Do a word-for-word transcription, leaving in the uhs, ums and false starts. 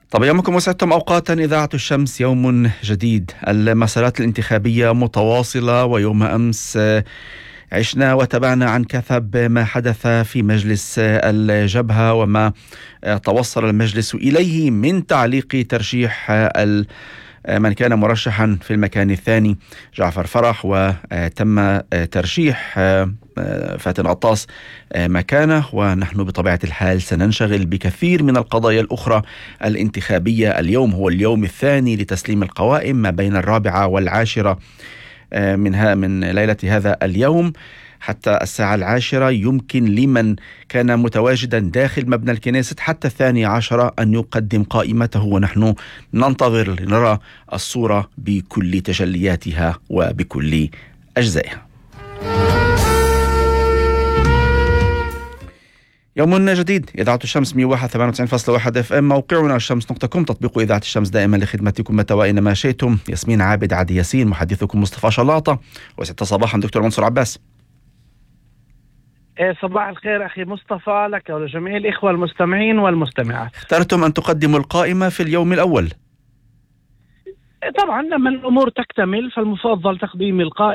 طب يومكم وسعدتم أوقاتا. إذاعة الشمس يوم جديد، المسارات الانتخابية متواصلة، ويوم أمس عشنا وتابعنا عن كثب ما حدث في مجلس الجبهة وما توصل المجلس إليه من تعليق ترشيح من كان مرشحا في المكان الثاني جعفر فرح، وتم ترشيح فاتن غطاس مكانه. ونحن بطبيعة الحال سننشغل بكثير من القضايا الأخرى الانتخابية. اليوم هو اليوم الثاني لتسليم القوائم، ما بين الرابعة والعاشرة منها من ليلة هذا اليوم حتى الساعة العاشرة. يمكن لمن كان متواجدا داخل مبنى الكنيست حتى الثانية عشرة أن يقدم قائمته، ونحن ننتظر لنرى الصورة بكل تجلياتها وبكل أجزائها. يوم جديد، إذاعة الشمس مئة وواحد ثمانية وتسعين فاصلة واحد اف ام، موقعنا الشمس دوت كوم، تطبيق إذاعة الشمس دائما لخدمتكم متى وأينما شئتم. ياسمين عابد عادي ياسين، محدثكم مصطفى شلاطة، وستة صباحا دكتور منصور عباس. صباح الخير أخي مصطفى، لك ولجميع الإخوة المستمعين والمستمعات. اخترتم أن تقدموا القائمة في اليوم الأول. طبعا لما الأمور تكتمل فالمفضل تقديم القائمة